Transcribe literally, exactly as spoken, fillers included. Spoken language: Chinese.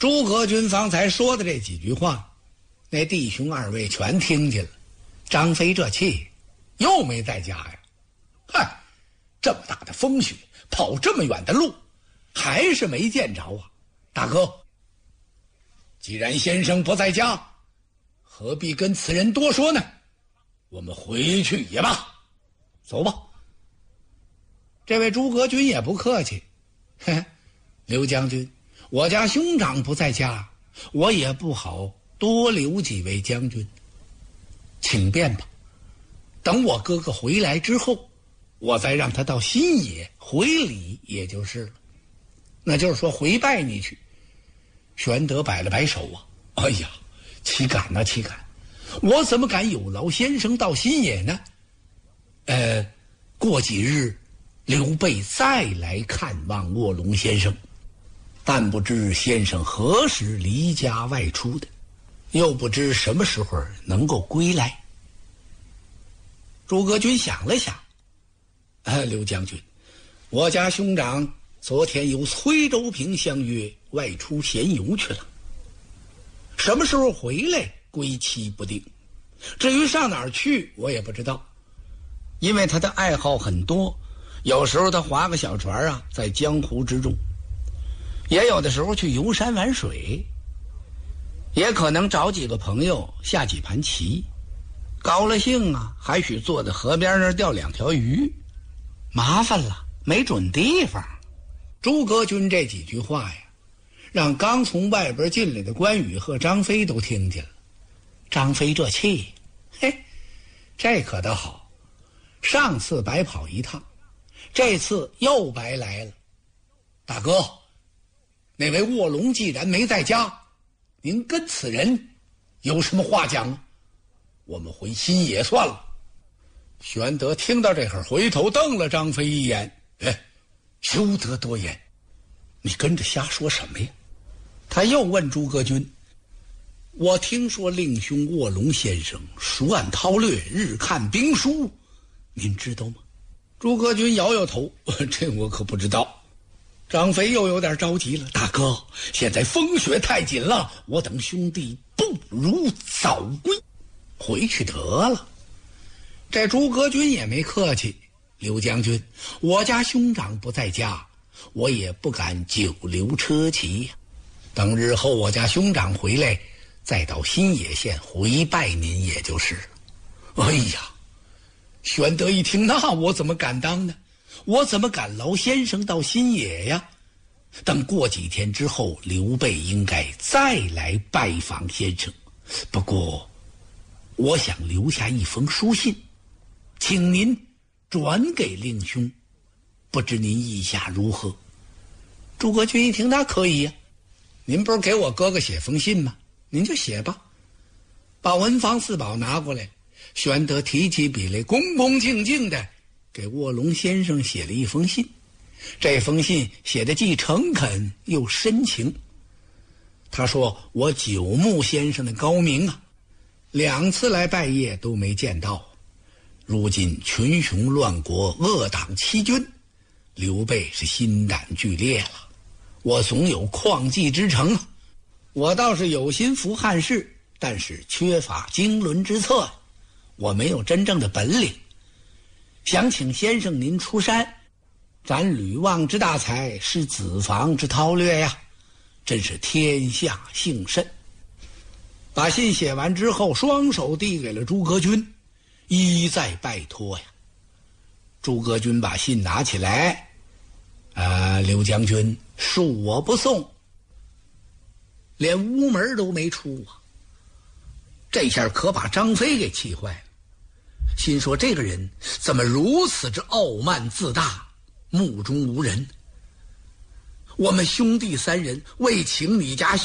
诸葛均方才说的这几句话，那弟兄二位全听见了。张飞这气又没在家呀，嗨，这么大的风雪，跑这么远的路，还是没见着啊。大哥，既然先生不在家，何必跟此人多说呢？我们回去也罢，走吧。这位诸葛均也不客气，嘿，刘将军，我家兄长不在家，我也不好多留几位将军，请便吧。等我哥哥回来之后，我再让他到新野回礼，也就是了。那就是说回拜你去。玄德摆了摆手啊，哎呀，岂敢呐，岂敢！我怎么敢有劳先生到新野呢？呃，过几日，刘备再来看望卧龙先生，但不知先生何时离家外出的，又不知什么时候能够归来。诸葛均想了想，啊，刘将军，我家兄长昨天由崔州平相约外出闲游去了，什么时候回来归期不定，至于上哪儿去我也不知道，因为他的爱好很多，有时候他划个小船啊，在江湖之中，也有的时候去游山玩水，也可能找几个朋友下几盘棋，高了兴啊，还许坐在河边那儿钓两条鱼，麻烦了，没准地方。诸葛均这几句话呀，让刚从外边进来的关羽和张飞都听见了。张飞这气，嘿，这可倒好，上次白跑一趟，这次又白来了。大哥，那位卧龙既然没在家，您跟此人有什么话讲啊？我们回新野算了。玄德听到这会儿，回头瞪了张飞一眼，哎，休得多言，你跟着瞎说什么呀？他又问诸葛均，我听说令兄卧龙先生熟谙韬略，日看兵书，您知道吗？诸葛均摇摇头，这我可不知道。张飞又有点着急了，大哥，现在风雪太紧了，我等兄弟不如早归，回去得了。这诸葛均也没客气，刘将军，我家兄长不在家，我也不敢久留车骑呀。等日后我家兄长回来，再到新野县回拜您也就是了。哎呀，玄德一听，那我怎么敢当呢？我怎么敢劳先生到新野呀？等过几天之后，刘备应该再来拜访先生。不过，我想留下一封书信，请您转给令兄，不知您意下如何？诸葛均一听，那可以呀、啊，您不是给我哥哥写封信吗？您就写吧。把文房四宝拿过来，玄德提起笔来，恭恭敬敬的给卧龙先生写了一封信。这封信写的既诚恳又深情。他说，我久慕先生的高明啊，两次来拜谒都没见到，如今群雄乱国，恶党欺君，刘备是心胆俱裂了，我总有旷济之诚啊。我倒是有心扶汉室，但是缺乏经纶之策，我没有真正的本领，想请先生您出山，咱吕望之大才，是子房之韬略呀，真是天下幸甚。把信写完之后，双手递给了诸葛均，一再拜托呀。诸葛均把信拿起来，啊，刘将军恕我不送，连屋门都没出啊。这下可把张飞给气坏了，心说这个人怎么如此之傲慢自大，目中无人？我们兄弟三人为请你家